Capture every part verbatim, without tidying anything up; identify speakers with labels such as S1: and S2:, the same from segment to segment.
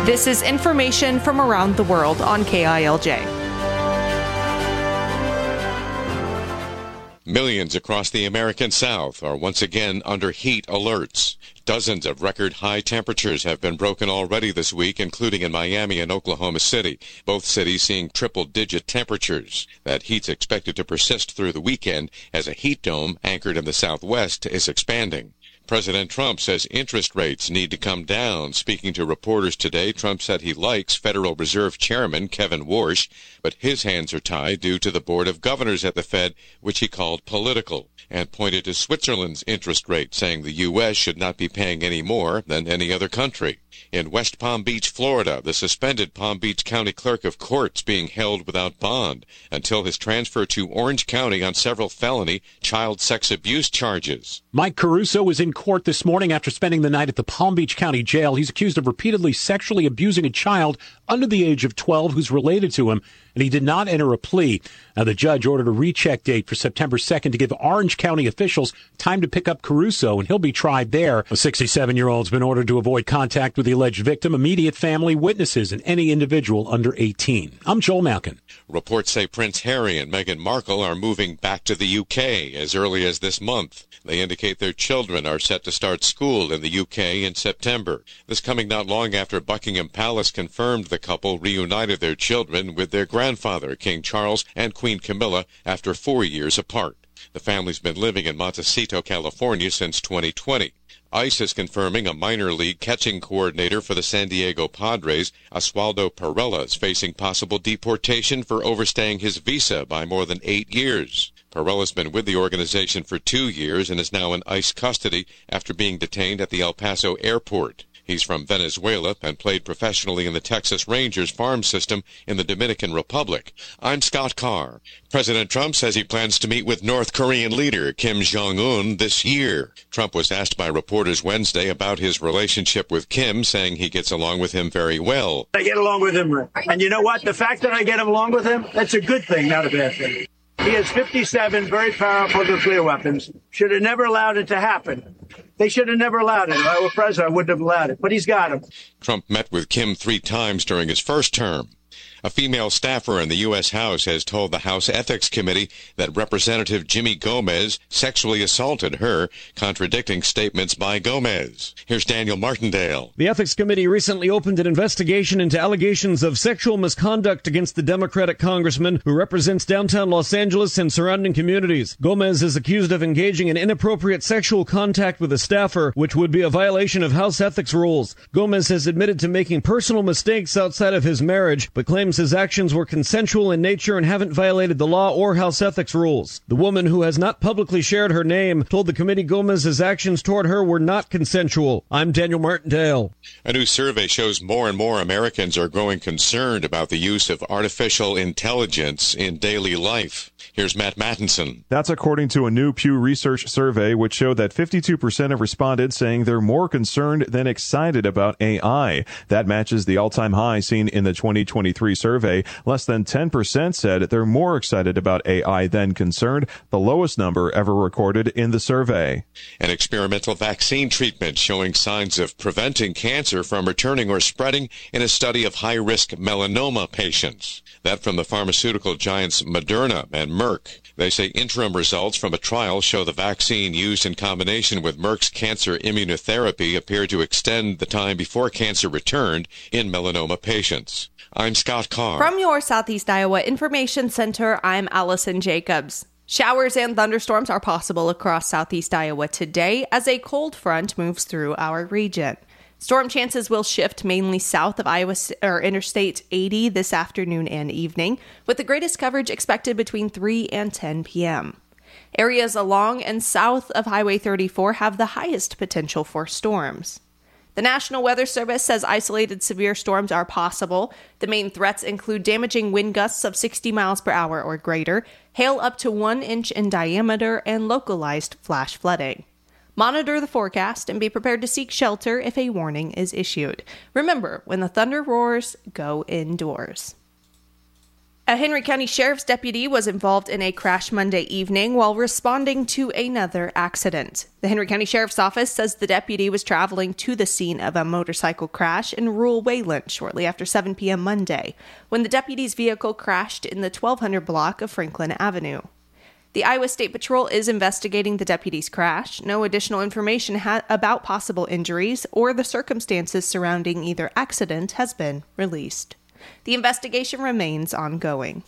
S1: This is information from around the world on K I L J.
S2: Millions across the American South are once again under heat alerts. Dozens of record high temperatures have been broken already this week, including in Miami and Oklahoma City, both cities seeing triple-digit temperatures. That heat's expected to persist through the weekend as a heat dome anchored in the southwest is expanding. President Trump says interest rates need to come down. Speaking to reporters today, Trump said he likes Federal Reserve Chairman Kevin Warsh, but his hands are tied due to the Board of Governors at the Fed, which he called political, and pointed to Switzerland's interest rate, saying the U S should not be paying any more than any other country. In West Palm Beach, Florida, the suspended Palm Beach County Clerk of Courts being held without bond until his transfer to Orange County on several felony child sex abuse charges.
S3: Mike Caruso was in court this morning after spending the night at the Palm Beach County Jail. He's accused of repeatedly sexually abusing a child under the age of twelve who's related to him, and he did not enter a plea. Now, the judge ordered a recheck date for September second to give Orange County officials time to pick up Caruso, and he'll be tried there. A sixty-seven-year-old's been ordered to avoid contact with the alleged victim, immediate family, witnesses, and any individual under eighteen. I'm Joel Malkin.
S2: Reports say Prince Harry and Meghan Markle are moving back to the U K as early as this month. They indicate their children are set to start school in the U K in September. This coming not long after Buckingham Palace confirmed the couple reunited their children with their grandfather, King Charles, and Queen Camilla after four years apart. The family's been living in Montecito, California since twenty twenty. ICE is confirming a minor league catching coordinator for the San Diego Padres, Oswaldo Perella, is facing possible deportation for overstaying his visa by more than eight years. Perella's been with the organization for two years and is now in ICE custody after being detained at the El Paso airport. He's from Venezuela and played professionally in the Texas Rangers farm system in the Dominican Republic. I'm Scott Carr. President Trump says he plans to meet with North Korean leader Kim Jong-un this year. Trump was asked by reporters Wednesday about his relationship with Kim, saying he gets along with him very well.
S4: I get along with him. And you know what? The fact that I get along with him, that's a good thing, not a bad thing. He has fifty-seven very powerful nuclear weapons. Should have never allowed it to happen. They should have never allowed it. If I were president, I wouldn't have allowed it. But he's got them.
S2: Trump met with Kim three times during his first term. A female staffer in the U S House has told the House Ethics Committee that Representative Jimmy Gomez sexually assaulted her, contradicting statements by Gomez. Here's Daniel Martindale.
S5: The Ethics Committee recently opened an investigation into allegations of sexual misconduct against the Democratic congressman who represents downtown Los Angeles and surrounding communities. Gomez is accused of engaging in inappropriate sexual contact with a staffer, which would be a violation of House ethics rules. Gomez has admitted to making personal mistakes outside of his marriage, but claims his actions were consensual in nature and haven't violated the law or House ethics rules. The woman, who has not publicly shared her name, told the committee Gomez's actions toward her were not consensual. I'm Daniel Martindale.
S2: A new survey shows more and more Americans are growing concerned about the use of artificial intelligence in daily life. Here's Matt Mattinson.
S6: That's according to a new Pew Research survey, which showed that fifty-two percent of respondents saying they're more concerned than excited about A I. That matches the all-time high seen in the twenty twenty-three survey. Less than ten percent said they're more excited about A I than concerned, the lowest number ever recorded in the survey.
S2: An experimental vaccine treatment showing signs of preventing cancer from returning or spreading in a study of high-risk melanoma patients. That from the pharmaceutical giants Moderna and Merck. They say interim results from a trial show the vaccine used in combination with Merck's cancer immunotherapy appeared to extend the time before cancer returned in melanoma patients. I'm Scott Carr.
S1: From your Southeast Iowa Information Center, I'm Allison Jacobs. Showers and thunderstorms are possible across Southeast Iowa today as a cold front moves through our region. Storm chances will shift mainly south of Iowa or Interstate eighty this afternoon and evening, with the greatest coverage expected between three and ten p.m. Areas along and south of Highway thirty-four have the highest potential for storms. The National Weather Service says isolated severe storms are possible. The main threats include damaging wind gusts of sixty miles per hour or greater, hail up to one inch in diameter, and localized flash flooding. Monitor the forecast and be prepared to seek shelter if a warning is issued. Remember, when the thunder roars, go indoors. A Henry County Sheriff's deputy was involved in a crash Monday evening while responding to another accident. The Henry County Sheriff's Office says the deputy was traveling to the scene of a motorcycle crash in rural Wayland shortly after seven p.m. Monday, when the deputy's vehicle crashed in the twelve hundred block of Franklin Avenue. The Iowa State Patrol is investigating the deputy's crash. No additional information ha- about possible injuries or the circumstances surrounding either accident has been released. The investigation remains ongoing.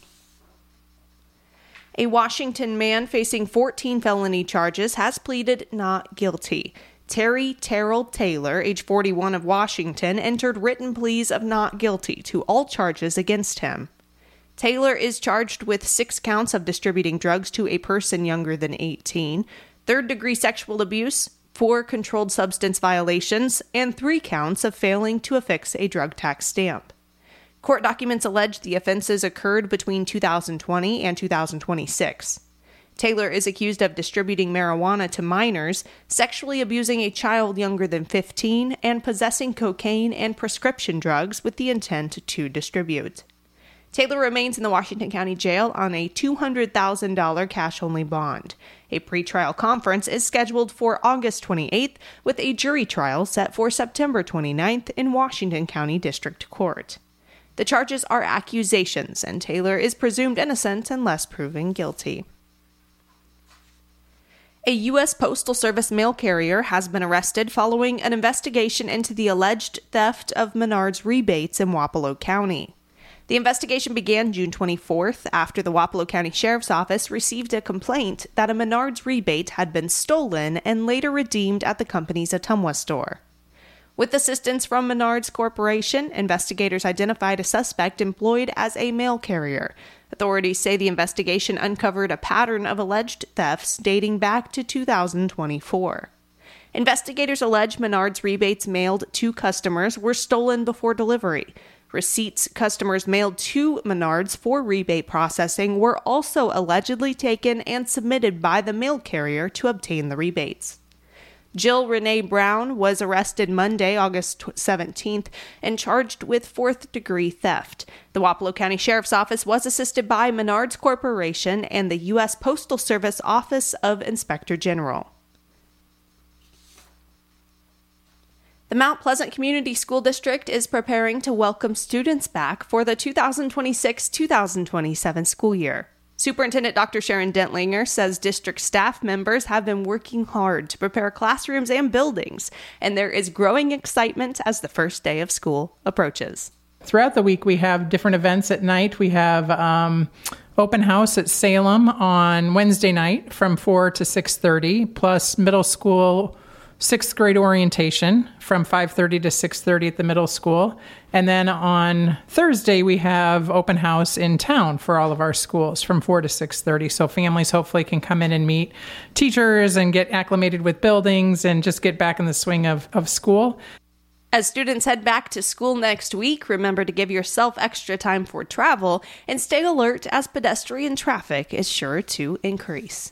S1: A Washington man facing fourteen felony charges has pleaded not guilty. Terry Terrell Taylor, age forty-one, of Washington, entered written pleas of not guilty to all charges against him. Taylor is charged with six counts of distributing drugs to a person younger than eighteen, third-degree sexual abuse, four controlled substance violations, and three counts of failing to affix a drug tax stamp. Court documents allege the offenses occurred between two thousand twenty and two thousand twenty-six. Taylor is accused of distributing marijuana to minors, sexually abusing a child younger than fifteen, and possessing cocaine and prescription drugs with the intent to distribute. Taylor remains in the Washington County Jail on a two hundred thousand dollars cash-only bond. A pretrial conference is scheduled for August twenty-eighth, with a jury trial set for September twenty-ninth in Washington County District Court. The charges are accusations, and Taylor is presumed innocent unless proven guilty. A U S Postal Service mail carrier has been arrested following an investigation into the alleged theft of Menards rebates in Wapello County. The investigation began June twenty-fourth after the Wapello County Sheriff's Office received a complaint that a Menards rebate had been stolen and later redeemed at the company's Ottumwa store. With assistance from Menards Corporation, investigators identified a suspect employed as a mail carrier. Authorities say the investigation uncovered a pattern of alleged thefts dating back to two thousand twenty-four. Investigators allege Menards rebates mailed to customers were stolen before delivery. Receipts customers mailed to Menards for rebate processing were also allegedly taken and submitted by the mail carrier to obtain the rebates. Jill Renee Brown was arrested Monday, August seventeenth, and charged with fourth-degree theft. The Wapello County Sheriff's Office was assisted by Menards Corporation and the U S Postal Service Office of Inspector General. The Mount Pleasant Community School District is preparing to welcome students back for the two thousand twenty-six two thousand twenty-seven school year. Superintendent Doctor Sharon Dentlinger says district staff members have been working hard to prepare classrooms and buildings, and there is growing excitement as the first day of school approaches.
S7: Throughout the week, we have different events at night. We have um, open house at Salem on Wednesday night from four to six thirty, plus middle school sixth grade orientation from five thirty to six thirty at the middle school. And then on Thursday, we have open house in town for all of our schools from four to six thirty. So families hopefully can come in and meet teachers and get acclimated with buildings and just get back in the swing of, of school.
S1: As students head back to school next week, remember to give yourself extra time for travel and stay alert as pedestrian traffic is sure to increase.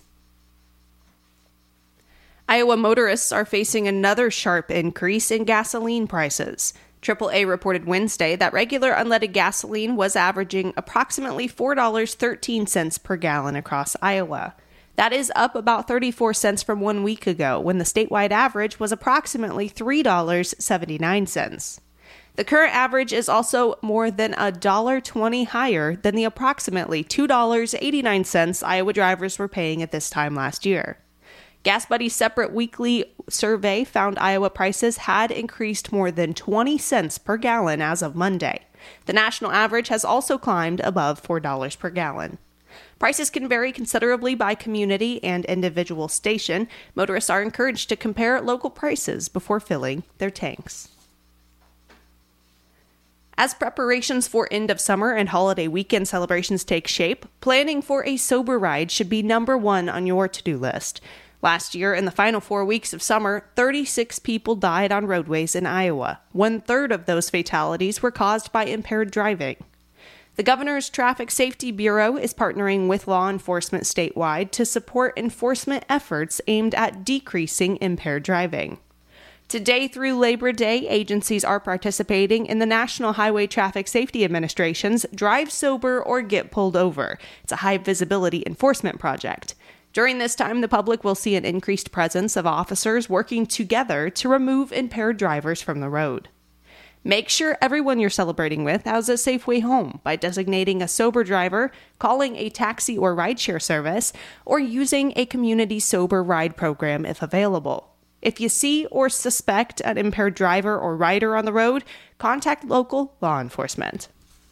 S1: Iowa motorists are facing another sharp increase in gasoline prices. triple A reported Wednesday that regular unleaded gasoline was averaging approximately four dollars and thirteen cents per gallon across Iowa. That is up about thirty-four cents from one week ago, when the statewide average was approximately three dollars and seventy-nine cents. The current average is also more than one dollar and twenty cents higher than the approximately two dollars and eighty-nine cents Iowa drivers were paying at this time last year. GasBuddy's separate weekly survey found Iowa prices had increased more than twenty cents per gallon as of Monday. The national average has also climbed above four dollars per gallon. Prices can vary considerably by community and individual station. Motorists are encouraged to compare local prices before filling their tanks. As preparations for end of summer and holiday weekend celebrations take shape, planning for a sober ride should be number one on your to-do list. Last year, in the final four weeks of summer, thirty-six people died on roadways in Iowa. One-third of those fatalities were caused by impaired driving. The Governor's Traffic Safety Bureau is partnering with law enforcement statewide to support enforcement efforts aimed at decreasing impaired driving. Today through Labor Day, agencies are participating in the National Highway Traffic Safety Administration's Drive Sober or Get Pulled Over. It's a high-visibility enforcement project. During this time, the public will see an increased presence of officers working together to remove impaired drivers from the road. Make sure everyone you're celebrating with has a safe way home by designating a sober driver, calling a taxi or rideshare service, or using a community sober ride program if available. If you see or suspect an impaired driver or rider on the road, contact local law enforcement.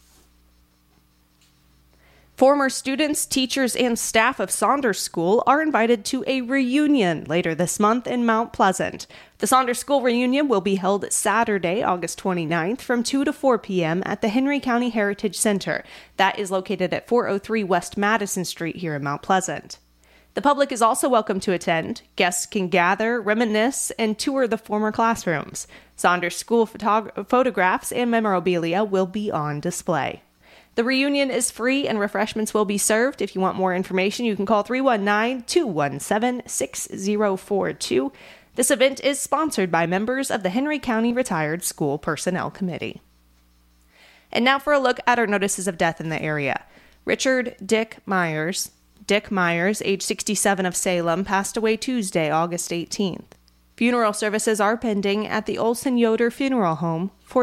S1: Former students, teachers, and staff of Saunders School are invited to a reunion later this month in Mount Pleasant. The Saunders School reunion will be held Saturday, August twenty-ninth from two to four p.m. at the Henry County Heritage Center. That is located at four oh three West Madison Street here in Mount Pleasant. The public is also welcome to attend. Guests can gather, reminisce, and tour the former classrooms. Saunders School photog- photographs and memorabilia will be on display. The reunion is free and refreshments will be served. If you want more information, you can call three one nine, two one seven, six zero four two. This event is sponsored by members of the Henry County Retired School Personnel Committee. And now for a look at our notices of death in the area. Richard Dick Myers. Dick Myers, age sixty-seven of Salem, passed away Tuesday, August eighteenth. Funeral services are pending at the Olson Yoder Funeral Home,